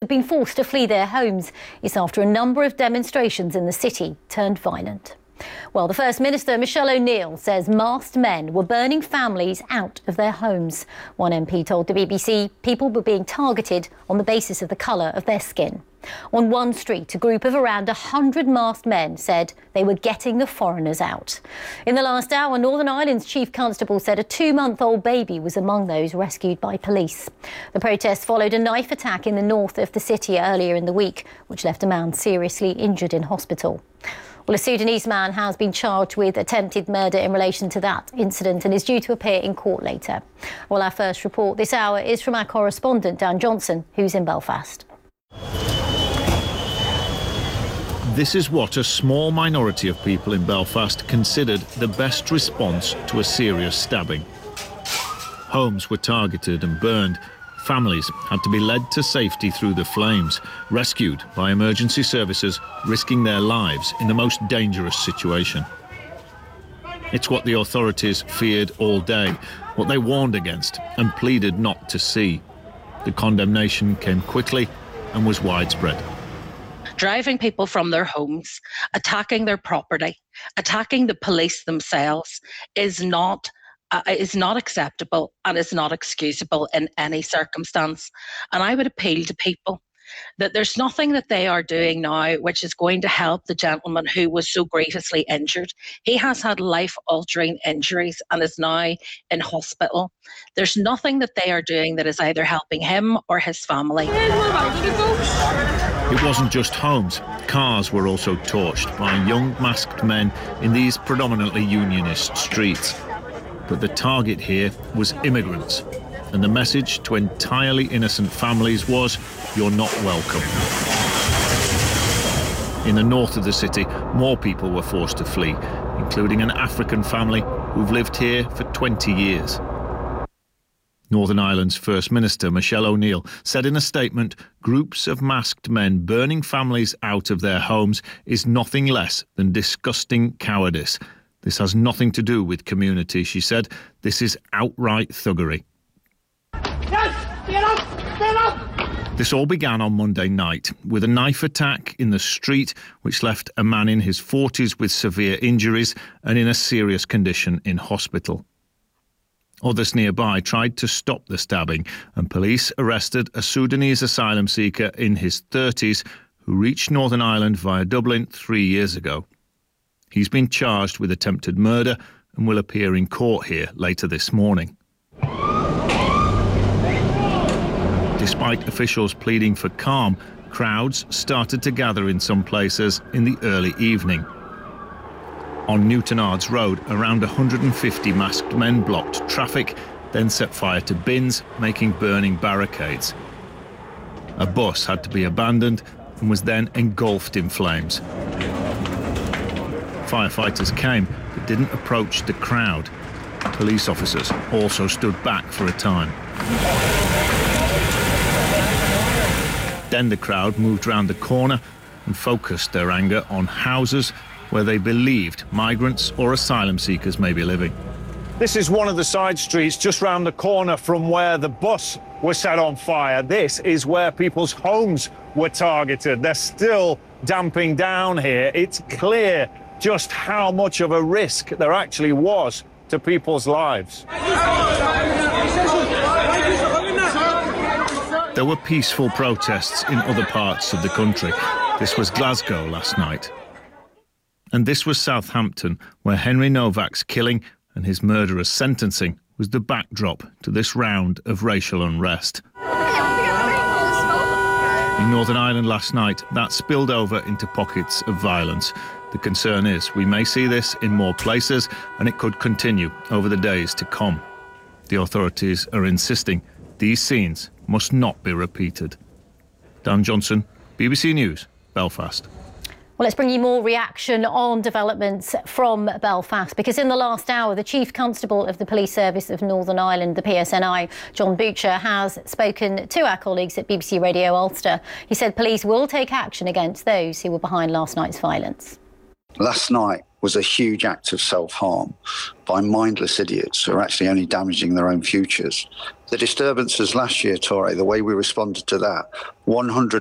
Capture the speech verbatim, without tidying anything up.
have been forced to flee their homes. It's after a number of demonstrations in the city turned violent. Well, the First Minister, Michelle O'Neill, says masked men were burning families out of their homes. One M P told the B B C people were being targeted on the basis of the colour of their skin. On one street, a group of around one hundred masked men said they were getting the foreigners out. In the last hour, Northern Ireland's Chief Constable said a two-month-old baby was among those rescued by police. The protests followed a knife attack in the north of the city earlier in the week, which left a man seriously injured in hospital. Well, a Sudanese man has been charged with attempted murder in relation to that incident and is due to appear in court later. Well, our first report this hour is from our correspondent, Dan Johnson, who's in Belfast. This is what a small minority of people in Belfast considered the best response to a serious stabbing. Homes were targeted and burned. Families had to be led to safety through the flames, rescued by emergency services, risking their lives in the most dangerous situation. It's what the authorities feared all day, what they warned against and pleaded not to see. The condemnation came quickly and was widespread. Driving people from their homes, attacking their property, attacking the police themselves is not uh, is not acceptable and is not excusable in any circumstance. And I would appeal to people that there's nothing that they are doing now which is going to help the gentleman who was so grievously injured. He has had life-altering injuries and is now in hospital. There's nothing that they are doing that is either helping him or his family. It wasn't just homes. Cars were also torched by young masked men in these predominantly unionist streets. But the target here was immigrants. And the message to entirely innocent families was, you're not welcome. In the north of the city, more people were forced to flee, including an African family who've lived here for twenty years. Northern Ireland's First Minister, Michelle O'Neill, said in a statement, groups of masked men burning families out of their homes is nothing less than disgusting cowardice. This has nothing to do with community, she said. This is outright thuggery. Yes! Stand up! Stand up! This all began on Monday night with a knife attack in the street which left a man in his forties with severe injuries and in a serious condition in hospital. Others nearby tried to stop the stabbing and police arrested a Sudanese asylum seeker in his thirties who reached Northern Ireland via Dublin three years ago. He's been charged with attempted murder and will appear in court here later this morning. Despite officials pleading for calm, crowds started to gather in some places in the early evening. On Newtonards Road, around one hundred fifty masked men blocked traffic, then set fire to bins, making burning barricades. A bus had to be abandoned and was then engulfed in flames. Firefighters came but didn't approach the crowd. Police officers also stood back for a time. Then the crowd moved round the corner and focused their anger on houses where they believed migrants or asylum seekers may be living. This is one of the side streets just round the corner from where the bus was set on fire. This is where people's homes were targeted. They're still damping down here. It's clear just how much of a risk there actually was to people's lives. There were peaceful protests in other parts of the country. This was Glasgow last night. And this was Southampton, where Henry Novak's killing and his murderer's sentencing was the backdrop to this round of racial unrest. In Northern Ireland last night, that spilled over into pockets of violence. The concern is we may see this in more places and it could continue over the days to come. The authorities are insisting these scenes must not be repeated. Dan Johnson, B B C News, Belfast. Well, let's bring you more reaction on developments from Belfast, because in the last hour, the Chief Constable of the Police Service of Northern Ireland, the P S N I, John Butcher, has spoken to our colleagues at B B C Radio Ulster. He said police will take action against those who were behind last night's violence. Last night was a huge act of self-harm by mindless idiots who are actually only damaging their own futures. The disturbances last year, Torre, the way we responded to that, one hundred